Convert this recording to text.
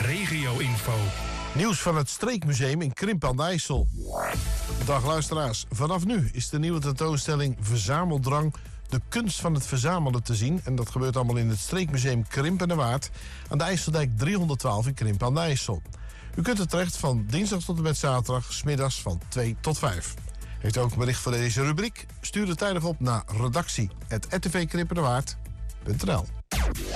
regio-info. Nieuws van het Streekmuseum in Krimpen aan de IJssel. Dag luisteraars, vanaf nu is de nieuwe tentoonstelling Verzameldrang, de kunst van het verzamelen te zien. En dat gebeurt allemaal in het Streekmuseum Krimpen en Waard aan de IJsseldijk 312 in Krimpen aan de IJssel. U kunt er terecht van dinsdag tot en met zaterdag, 's middags van 2 tot 5. Heeft u ook een bericht voor deze rubriek? Stuur het tijdig op naar redactie@rtvkrimpenenwaard.nl.